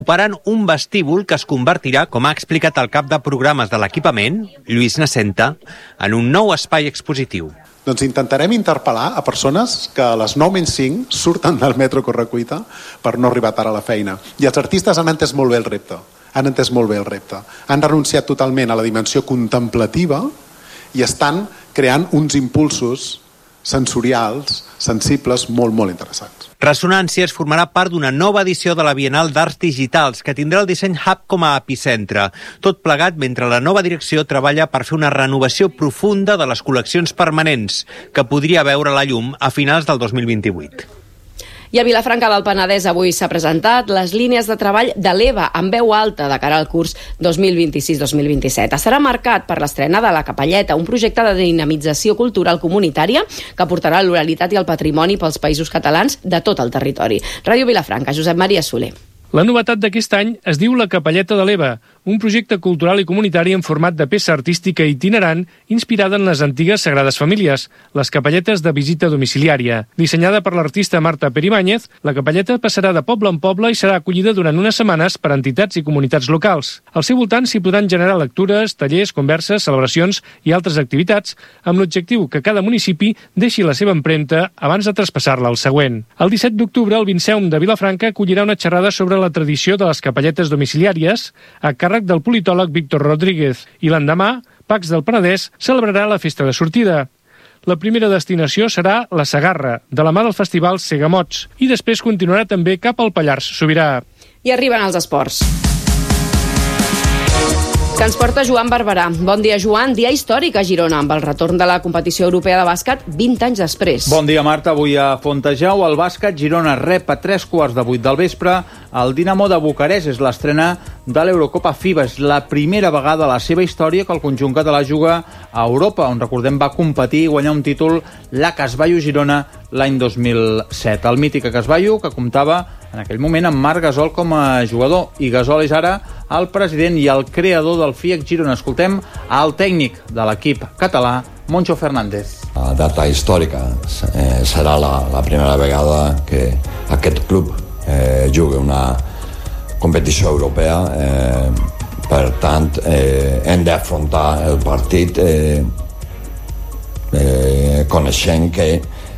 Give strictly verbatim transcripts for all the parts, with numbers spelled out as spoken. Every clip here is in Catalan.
operant un vestíbul que es convertirà, com ha explicat el cap de programes de l'equipament, Lluís Nacenta, en un nou espai expositiu. Doncs intentarem interpel·lar a persones que a les nou menys cinc surten del metro Correcuita per no arribar tard a la feina. I els artistes han entès molt bé el repte. Han entès molt bé el repte. Han renunciat totalment a la dimensió contemplativa i estan creant uns impulsos sensorials, sensibles, molt, molt interessants. Ressonàncies formarà part d'una nova edició de la Bienal d'Arts Digitals, que tindrà el Disseny Hub com a epicentre. Tot plegat mentre la nova direcció treballa per fer una renovació profunda de les col·leccions permanents, que podria veure la llum a finals del dos mil vint-i-vuit. I a Vilafranca del Penedès avui s'ha presentat les línies de treball de l'E V A en veu alta de cara al curs dos mil vint-i-sis dos mil vint-i-set. Estarà marcat per l'estrena de La Capelleta, un projecte de dinamització cultural comunitària que portarà l'oralitat i el patrimoni pels països catalans de tot el territori. Ràdio Vilafranca, Josep Maria Soler. La novetat d'aquest any es diu La Capelleta de l'E V A, un projecte cultural i comunitari en format de peça artística itinerant inspirada en les antigues Sagrades Famílies, les capelletes de visita domiciliària. Dissenyada per l'artista Marta Peribáñez, la capelleta passarà de poble en poble i serà acollida durant unes setmanes per entitats i comunitats locals. Al seu voltant s'hi podran generar lectures, tallers, converses, celebracions i altres activitats, amb l'objectiu que cada municipi deixi la seva empremta abans de traspassar-la al següent. El disset d'octubre, el Vinceum de Vilafranca acollirà una xerrada sobre la tradició de les capelletes domiciliàries a càrrec del politòleg Víctor Rodríguez i l'endemà, Pacs del Penedès celebrarà la festa de sortida. La primera destinació serà la Segarra, de la mà del festival Segamots, i després continuarà també cap al Pallars Sobirà. I arriben els esports. Que ens porta Joan Barberà. Bon dia, Joan. Dia històric a Girona, amb el retorn de la competició europea de bàsquet vint anys després. Bon dia, Marta. Avui a Fontejau, el bàsquet Girona rep a tres quarts de vuit del vespre el Dinamo de Bucarest. És l'estrena de l'Eurocopa FIBA. És la primera vegada a la seva història que el conjunt català juga a Europa, on, recordem, va competir i guanyar un títol la Casballo Girona l'any dos mil set. El mític Casballo, que comptava en aquell moment amb Marc Gasol com a jugador, i Gasol és ara el president i el creador del F I E C Girona. Escoltem el tècnic de l'equip català, Moncho Fernández. La data històrica eh, serà la, la primera vegada que aquest club eh, juga una competició europea, eh, per tant eh, hem d'afrontar el partit eh, eh, coneixent que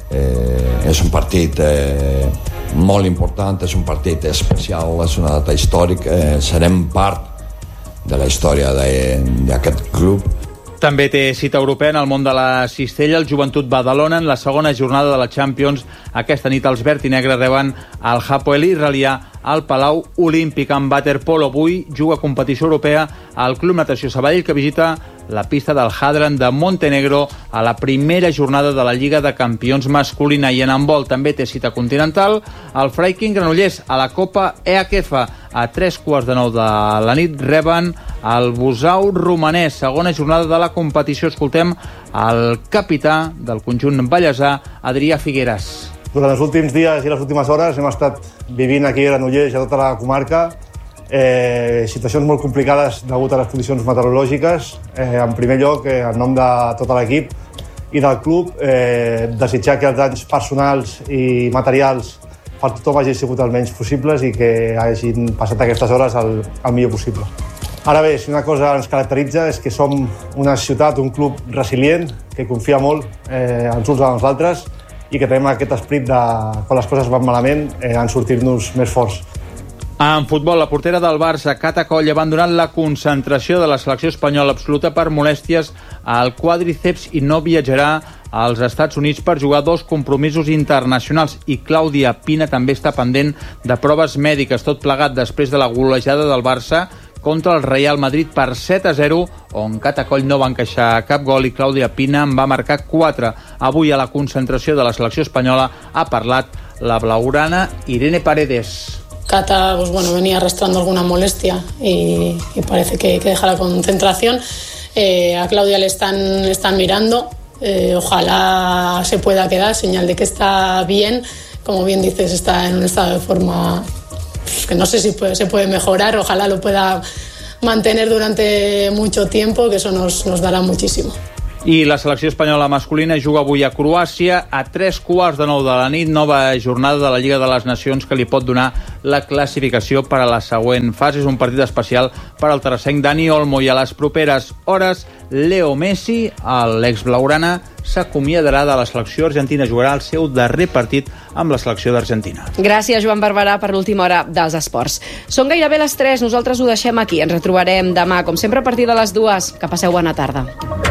eh, és un partit eh, molt important, és un partit especial, és una data històrica, eh, serem part de la història d'aquest club. També té cita europea en el món de la cistella el Joventut Badalona en la segona jornada de la Champions. Aquesta nit els verd i negre reben el Hapoel israelià al Palau Olímpic. En waterpolo avui juga competició europea al Club Natació Sabadell, que visita la pista del Hadran de Montenegro a la primera jornada de la Lliga de Campions masculina. I en handbol també té cita continental el Freiking Granollers a la Copa E H F. A tres quarts de nou de la nit reben el Busau romanès, segona jornada de la competició. Escoltem el capità del conjunt ballesà, Adrià Figueres. Durant els últims dies i les últimes hores hem estat vivint aquí a Granollers i a tota la comarca eh, situacions molt complicades degut a les condicions meteorològiques. Eh, en primer lloc, eh, en nom de tot l'equip i del club, eh, desitjar que els danys personals i materials per tothom hagin sigut els menys possibles i que hagin passat aquestes hores el, el millor possible. Ara bé, si una cosa ens caracteritza és que som una ciutat, un club resilient, que confia molt eh, els uns en els altres i que tenim aquest esperit de, quan les coses van malament, eh, en sortir-nos més forts. En futbol, la portera del Barça, Cata Coll, ha abandonat la concentració de la selecció espanyola absoluta per molèsties al quàdriceps i no viatjarà als Estats Units per jugar dos compromisos internacionals. I Clàudia Pina també està pendent de proves mèdiques, tot plegat després de la golejada del Barça contra el Real Madrid per set a zero, on Cata Coll no va encaixar cap gol i Clàudia Pina en va marcar quatre. Avui a la concentració de la selecció espanyola ha parlat la blaugrana Irene Paredes. Cata pues bueno, venía arrastrando alguna molestia y, y parece que, que deja la concentración. Eh, a Claudia le están, le están mirando, eh, ojalá se pueda quedar, señal de que está bien. Como bien dices, está en un estado de forma pues, que no sé si puede, se puede mejorar, ojalá lo pueda mantener durante mucho tiempo, que eso nos, nos dará muchísimo. I la selecció espanyola masculina juga avui a Croàcia a tres quarts de nou de la nit, nova jornada de la Lliga de les Nacions que li pot donar la classificació per a la següent fase. És un partit especial per al terrassenc Dani Olmo, i a les properes hores Leo Messi, l'ex blaugrana, s'acomiadarà de la selecció argentina. Jugarà el seu darrer partit amb la selecció d'Argentina. Gràcies, Joan Barberà, per l'última hora dels esports. Són gairebé les tres, nosaltres ho deixem aquí. Ens retrobarem demà, com sempre, a partir de les dues. Que passeu bona tarda.